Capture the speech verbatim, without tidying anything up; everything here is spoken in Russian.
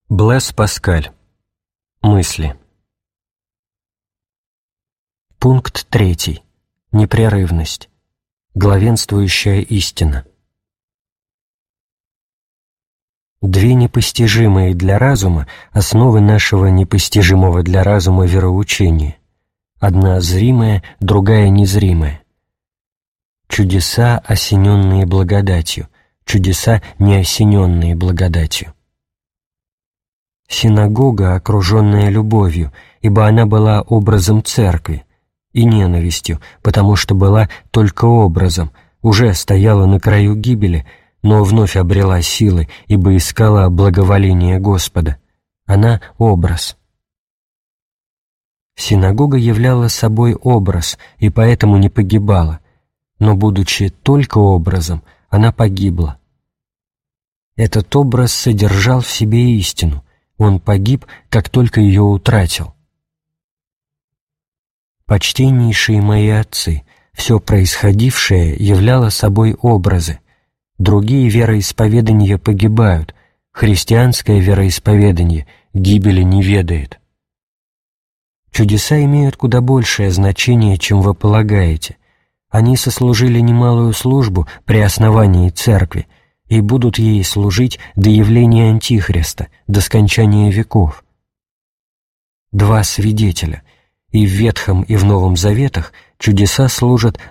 Блэс Паскаль. Мысли. Пункт третий. Непрерывность. Главенствующая истина. Две непостижимые для разума основы нашего непостижимого для разума вероучения. Одна зримая, другая незримая. Чудеса, осененные благодатью, чудеса, не осененные благодатью. Синагога, окруженная любовью, ибо она была образом церкви, и ненавистью, потому что была только образом, уже стояла на краю гибели, но вновь обрела силы, ибо искала благоволение Господа. Она — образ. Синагога являла собой образ и поэтому не погибала, но, будучи только образом, она погибла. Этот образ содержал в себе истину, он погиб, как только ее утратил. Почтеннейшие мои отцы, все происходившее являло собой образы. Другие вероисповедания погибают, христианское вероисповедание гибели не ведает. Чудеса имеют куда большее значение, чем вы полагаете. Они сослужили немалую службу при основании церкви и будут ей служить до явления Антихриста, до скончания веков. Два свидетеля, и в Ветхом и в Новом Заветах чудеса служат